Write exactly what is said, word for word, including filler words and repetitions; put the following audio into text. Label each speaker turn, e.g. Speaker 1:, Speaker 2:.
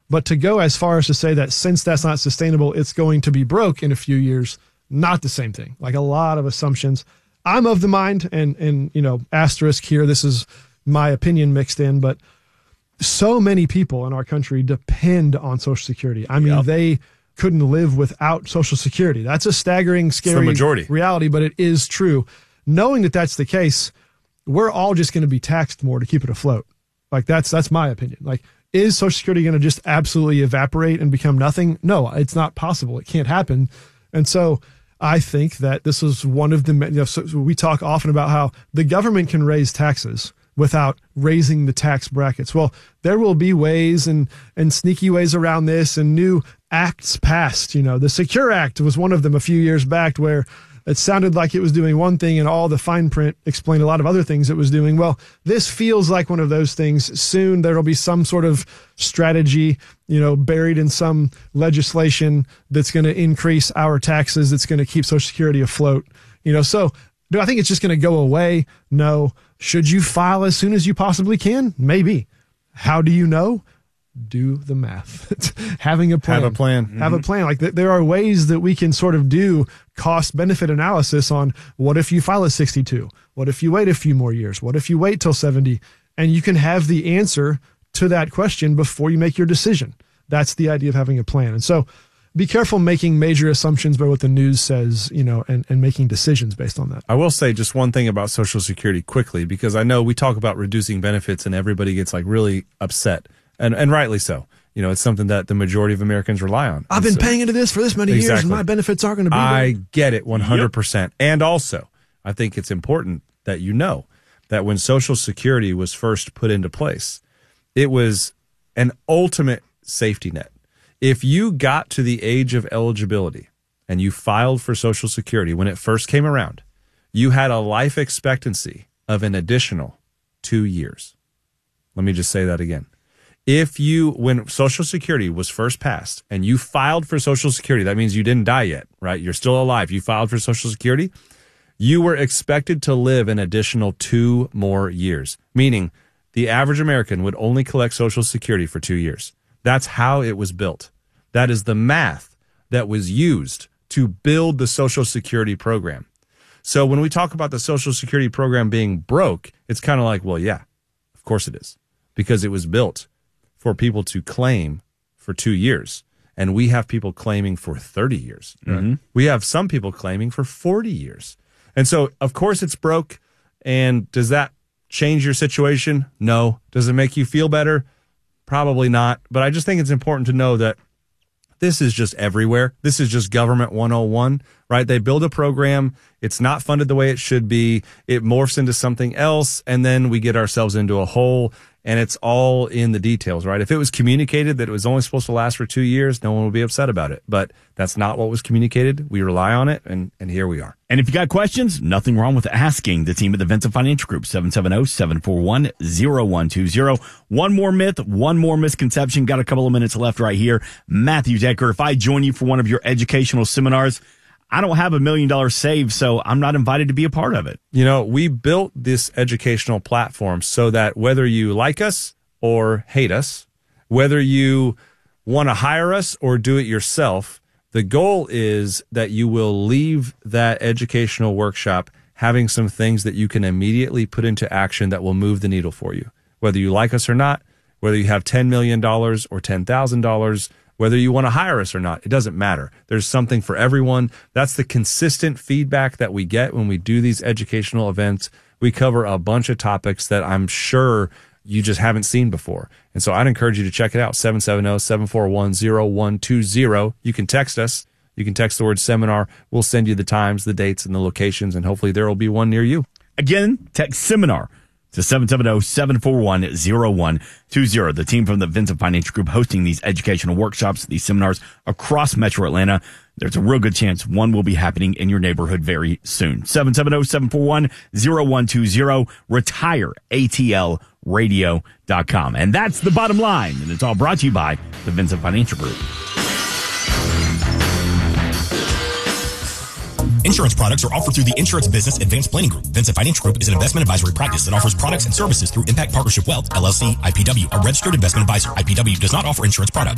Speaker 1: But to go as far as to say that since that's not sustainable, it's going to be broke in a few years, not the same thing. Like a lot of assumptions. I'm of the mind, and, and you know, asterisk here, this is my opinion mixed in, but so many people in our country depend on Social Security. I mean, yep. they couldn't live without Social Security. That's a staggering, scary
Speaker 2: majority.
Speaker 1: reality, but it is true. Knowing that that's the case, we're all just going to be taxed more to keep it afloat. Like that's that's my opinion. Like, is Social Security going to just absolutely evaporate and become nothing? No, it's not possible. It can't happen. And so I think that this is one of the, you know, so we talk often about how the government can raise taxes without raising the tax brackets. Well, there will be ways and, and sneaky ways around this, and new acts passed. You know, the Secure Act was one of them a few years back, where it sounded like it was doing one thing and all the fine print explained a lot of other things it was doing. Well, this feels like one of those things. Soon there will be some sort of strategy, you know, buried in some legislation that's going to increase our taxes, that's going to keep Social Security afloat. You know, so do I think it's just going to go away? No. Should you file as soon as you possibly can? Maybe. How do you know? Do the math. Having a plan.
Speaker 2: Have a plan. Mm-hmm.
Speaker 1: Have a plan. Like th- there are ways that we can sort of do cost benefit analysis on what if you file at sixty-two? What if you wait a few more years? What if you wait till seventy? And you can have the answer to that question before you make your decision. That's the idea of having a plan. And so be careful making major assumptions by what the news says, you know, and, and making decisions based on that.
Speaker 2: I will say just one thing about Social Security quickly, because I know we talk about reducing benefits and everybody gets like really upset. And and rightly so. You know, it's something that the majority of Americans rely on.
Speaker 1: I've been
Speaker 2: so,
Speaker 1: paying into this for this many
Speaker 2: exactly.
Speaker 1: years, and my benefits aren't going to be
Speaker 2: I
Speaker 1: there.
Speaker 2: get it one hundred percent. Yep. And also, I think it's important that you know that when Social Security was first put into place, it was an ultimate safety net. If you got to the age of eligibility and you filed for Social Security when it first came around, you had a life expectancy of an additional two years. Let me just say that again. If you, when Social Security was first passed and you filed for Social Security, that means you didn't die yet, right? You're still alive. You filed for Social Security. You were expected to live an additional two more years, meaning the average American would only collect Social Security for two years. That's how it was built. That is the math that was used to build the Social Security program. So when we talk about the Social Security program being broke, it's kind of like, well, yeah, of course it is, because it was built for people to claim for two years. And we have people claiming for thirty years.
Speaker 3: Mm-hmm.
Speaker 2: We have some people claiming for forty years. And so, of course, it's broke. And does that change your situation? No. Does it make you feel better? Probably not. But I just think it's important to know that this is just everywhere. This is just government one oh one, right? They build a program. It's not funded the way it should be. It morphs into something else. And then we get ourselves into a hole. And it's all in the details, right? If it was communicated that it was only supposed to last for two years, no one would be upset about it. But that's not what was communicated. We rely on it, and, and here we are.
Speaker 3: And if you got questions, nothing wrong with asking the team at the Vincent Financial Group, seven seven zero, seven four one, zero one two zero. One more myth, one more misconception. Got a couple of minutes left right here. Matthew Decker, if I join you for one of your educational seminars, I don't have a million dollars saved, so I'm not invited to be a part of it.
Speaker 2: You know, we built this educational platform so that whether you like us or hate us, whether you want to hire us or do it yourself, the goal is that you will leave that educational workshop having some things that you can immediately put into action that will move the needle for you. Whether you like us or not, whether you have ten million dollars or ten thousand dollars, whether you want to hire us or not, it doesn't matter. There's something for everyone. That's the consistent feedback that we get when we do these educational events. We cover a bunch of topics that I'm sure you just haven't seen before. And so I'd encourage you to check it out, seven seven zero, seven four one, zero one two zero. You can text us. You can text the word seminar. We'll send you the times, the dates, and the locations, and hopefully there will be one near you.
Speaker 3: Again, text seminar to seven seven zero, seven four one, zero one two zero. The team from the Vincent Financial Group hosting these educational workshops, these seminars across Metro Atlanta. There's a real good chance one will be happening in your neighborhood very soon. seven seven zero, seven four one, zero one two zero. retire A T L radio dot com. And that's the bottom line. And it's all brought to you by the Vincent Financial Group.
Speaker 4: Insurance products are offered through the Insurance Business Advanced Planning Group. Vincent Financial Group is an investment advisory practice that offers products and services through Impact Partnership Wealth, L L C, I P W, a registered investment advisor. I P W does not offer insurance products.